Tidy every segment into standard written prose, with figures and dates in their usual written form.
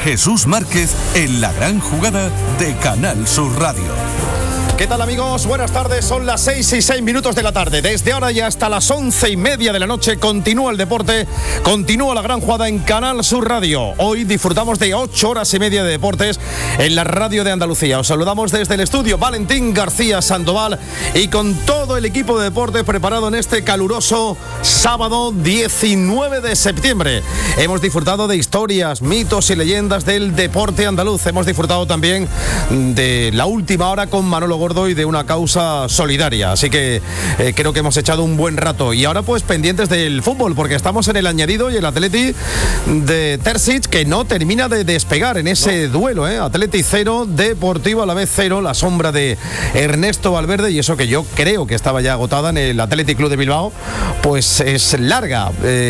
Jesús Márquez en La Gran Jugada de Canal Sur Radio. ¿Qué tal, amigos? Buenas tardes, son las 6:06 de la tarde. Desde ahora y hasta las 11:30 de la noche continúa el deporte, continúa La Gran Jugada en Canal Sur Radio. Hoy disfrutamos de 8 horas y media de deportes en la radio de Andalucía. Os saludamos desde el estudio Valentín García Sandoval y con todo el equipo de deportes preparado en este caluroso sábado 19 de septiembre. Hemos disfrutado de historias, mitos y leyendas del deporte andaluz. Hemos disfrutado también de la última hora con Manolo Gordo y de una causa solidaria, así que creo que hemos echado un buen rato. Y ahora pues pendientes del fútbol, porque estamos en el añadido y el Atleti de Terzic que no termina de despegar en ese duelo, Atleti 0, Deportivo Alavés 0, la sombra de Ernesto Valverde, y eso que yo creo que estaba ya agotada en el Athletic Club de Bilbao, pues es larga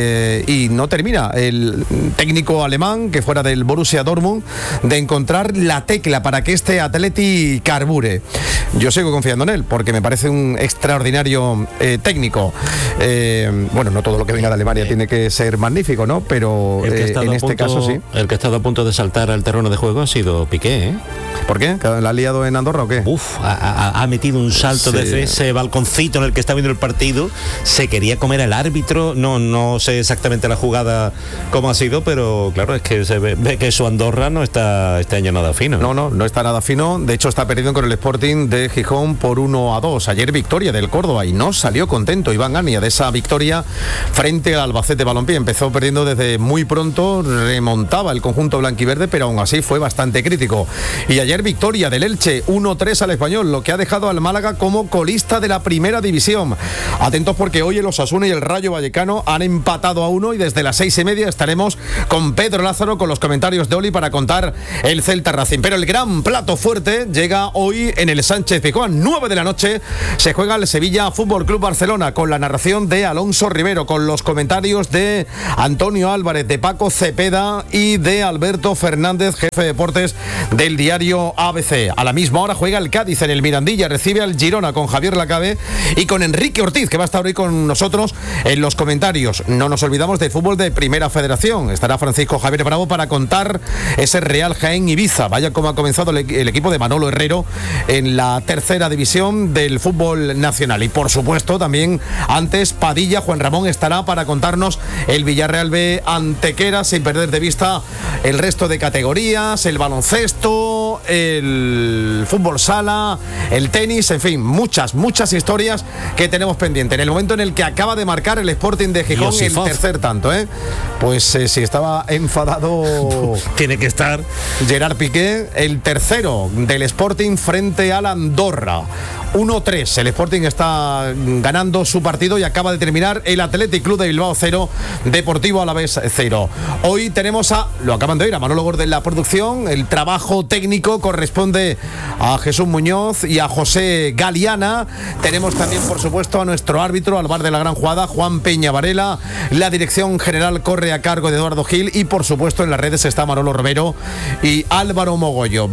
y no termina el técnico alemán, que fuera del Borussia Dortmund, de encontrar la tecla para que este Atleti carbure. Yo sigo confiando en él porque me parece un extraordinario técnico. Bueno, no todo lo que venga de Alemania tiene que ser magnífico, ¿no? Pero en este caso sí. El que ha estado a punto de saltar al terreno de juego ha sido Piqué, ¿eh? ¿Por qué? ¿La ha liado en Andorra o qué? Ha metido un salto desde ese balconcito en el que está viendo el partido. Se quería comer al árbitro. No sé exactamente la jugada cómo ha sido, pero claro, es que se ve que su Andorra no está este año nada fino. No está nada fino. De hecho, está perdiendo con el Sporting de Gijón por 1-2. Ayer victoria del Córdoba y no salió contento Iván Gania de esa victoria frente al Albacete Balompié. Empezó perdiendo desde muy pronto, remontaba el conjunto blanquiverde, pero aún así fue bastante crítico. Y ayer victoria del Elche 1-3 al Español, lo que ha dejado al Málaga como colista de la primera división. Atentos porque hoy el Osasuna y el Rayo Vallecano han empatado a 1 y desde las 6:30 estaremos con Pedro Lázaro con los comentarios de Oli para contar el Celta Racing. Pero el gran plato fuerte llega hoy en el Sánchez-Pizjuán. 9 de la noche se juega el Sevilla Fútbol Club Barcelona con la narración de Alonso Rivero, con los comentarios de Antonio Álvarez, de Paco Cepeda y de Alberto Fernández, jefe de deportes del diario ABC. A la misma hora juega el Cádiz en el Mirandilla, recibe al Girona con Javier Lacabe y con Enrique Ortiz, que va a estar hoy con nosotros en los comentarios. No nos olvidamos del fútbol de Primera Federación. Estará Francisco Javier Bravo para contar ese Real Jaén Ibiza. Vaya como ha comenzado el equipo de Manolo Herrero en la tercera división del fútbol nacional. Y por supuesto también antes Padilla, Juan Ramón estará para contarnos el Villarreal B Antequera, sin perder de vista el resto de categorías, el baloncesto, el fútbol sala, el tenis, en fin, muchas historias que tenemos pendientes. En el momento en el que acaba de marcar el Sporting de Gijón el tercer tanto, pues si estaba enfadado tiene que estar Gerard Piqué, el tercero del Sporting frente al Andorra. 1-3, el Sporting está ganando su partido y acaba de terminar el Athletic Club de Bilbao 0, Deportivo Alavés 0. Hoy tenemos lo acaban de oír, a Manolo Gordo en la producción. El trabajo técnico corresponde a Jesús Muñoz y a José Galiana. Tenemos también, por supuesto, a nuestro árbitro, al bar de La Gran Jugada, Juan Peña Varela. La dirección general corre a cargo de Eduardo Gil y, por supuesto, en las redes está Manolo Romero y Álvaro Mogollo.